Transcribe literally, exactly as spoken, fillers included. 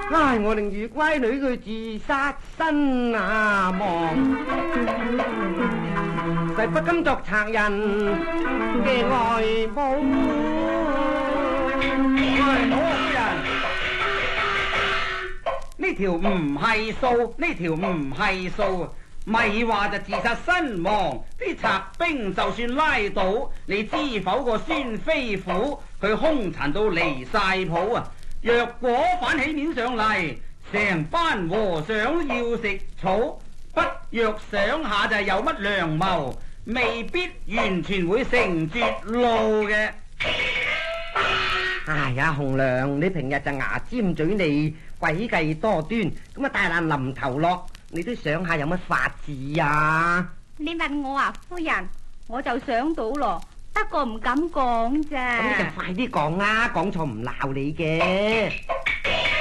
唉，我寧如乖女佢自殺身啊亡，誓不甘作賊人嘅外母。 唉，好啊，夫人，呢條唔係數，呢條唔係數，咪話就自殺身亡。啲賊兵就算拉到，你知否個孫飛虎佢兇殘到離晒譜啊！若果反起面上嚟，成班和尚要食草，不若想下就係有乜良謀，未必完全會成絕路嘅。 哎呀，紅娘，你平日就牙尖嘴利，詭計多端，咁啊大難臨頭落，你都想下有乜法子啊？ 你問我啊，夫人，我就想到咯，不過唔敢講咋。 咁你就快啲講啊，講錯唔鬧你嘅。